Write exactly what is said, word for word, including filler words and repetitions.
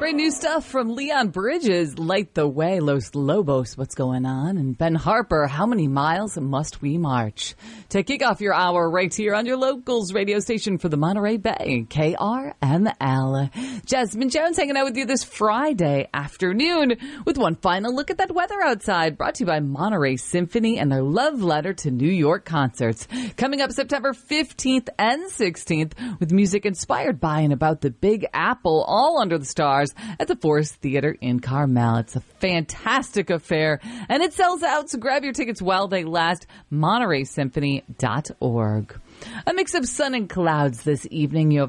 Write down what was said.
Brand new stuff from Leon Bridges, Light the Way, Los Lobos, What's Going On? And Ben Harper, How Many Miles Must We March? To kick off your hour right here on your locals radio station for the Monterey Bay, K R M L. Jasmine Jones hanging out with you this Friday afternoon with one final look at that weather outside, brought to you by Monterey Symphony and their Love Letter to New York concerts. Coming up September fifteenth and sixteenth with music inspired by and about the Big Apple, all under the stars at the Forest Theater in Carmel. It's a fantastic affair, and it sells out, so grab your tickets while they last. Monterey Symphony dot org. A mix of sun and clouds this evening. You have